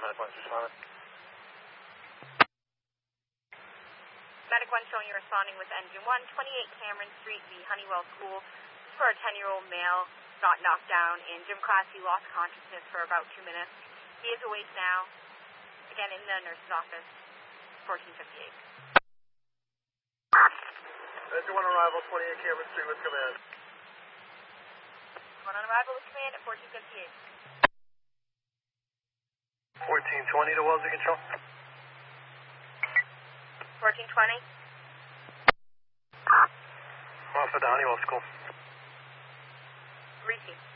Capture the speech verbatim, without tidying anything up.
Medic one's responding. Medic one showing you're responding with engine one, twenty-eight Cameron Street, the Honeywell School. This is for a ten-year-old male, got knocked down in gym class. He lost consciousness for about two minutes. He is awake now. Again, in the nurse's office, fourteen fifty-eight. Engine one arrival, twenty-eight Cameron Street with command. One on arrival with command at fourteen fifty-eight. fourteen twenty to Wellesley Control. fourteen twenty. Off at the Honeywell School. Receive.